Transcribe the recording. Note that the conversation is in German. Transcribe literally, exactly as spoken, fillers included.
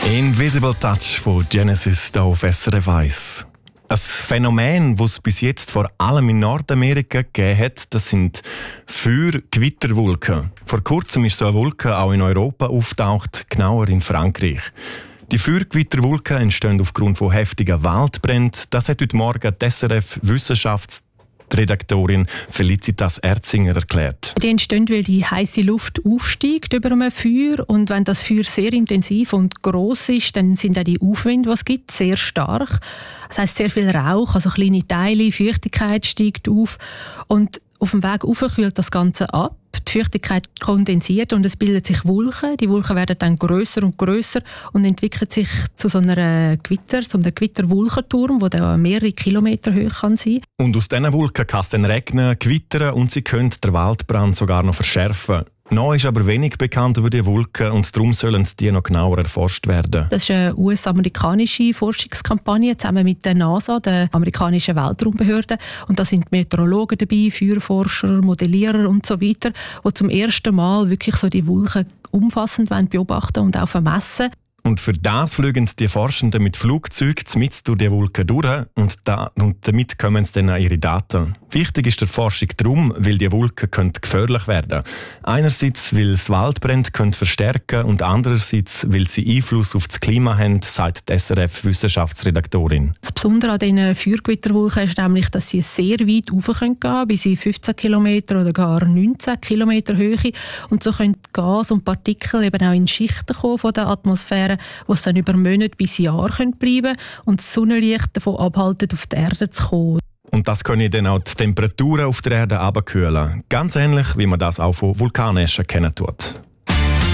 Invisible Touch von Genesis hier auf S R F eins. Ein Phänomen, das es bis jetzt vor allem in Nordamerika gegeben hat, das sind Feuer-Gewitterwolken. Vor kurzem ist so eine Wolke auch in Europa auftaucht, genauer in Frankreich. Die Feuergewitterwolken entstehen aufgrund von heftigen Waldbränden. Das hat heute Morgen die S R F-Wissenschaftsredaktorin Felicitas Erzinger erklärt. Die entstehen, weil die heiße Luft aufsteigt über einem Feuer, und wenn das Feuer sehr intensiv und gross ist, dann sind auch die Aufwinde, die es gibt, sehr stark. Das heisst, sehr viel Rauch, also kleine Teile, Feuchtigkeit steigt auf, und auf dem Weg rauf kühlt das Ganze ab. Die Feuchtigkeit kondensiert und es bilden sich Wolken. Die Wolken werden dann grösser und grösser und entwickeln sich zu so einer Gewitter, zu einem Gewitterwolkenturm, der dann mehrere Kilometer hoch kann sein. Und aus diesen Wolken kann es dann regnen, gewittern und sie können den Waldbrand sogar noch verschärfen. Noch ist aber wenig bekannt über die Wolken und darum sollen die noch genauer erforscht werden. Das ist eine U S-amerikanische Forschungskampagne zusammen mit der NASA, der amerikanischen Weltraumbehörde. Und da sind Meteorologen dabei, Feuerforscher, Modellierer und so weiter, die zum ersten Mal wirklich so die Wolken umfassend beobachten und auch vermessen. Und für das fliegen die Forschenden mit Flugzeugen mitten durch die Wolken durch und, da, und damit kommen sie dann an ihre Daten. Wichtig ist der Forschung darum, weil die Wolken können gefährlich werden können. Einerseits, weil es Waldbrände können verstärken und andererseits, weil sie Einfluss auf das Klima haben, sagt die S R F-Wissenschaftsredaktorin. Das Besondere an diesen Feuergewitterwolken ist nämlich, dass sie sehr weit rauf gehen können, bis in fünfzehn Kilometer oder gar neunzehn Kilometer Höhe. Und so können Gas und Partikel eben auch in Schichten kommen von der Atmosphäre, wo es dann über Monate bis Jahre bleiben können und das Sonnenlicht davon abhalten, auf die Erde zu kommen. Und das können dann auch die Temperaturen auf der Erde abkühlen. Ganz ähnlich, wie man das auch von Vulkaneschen kennen tut.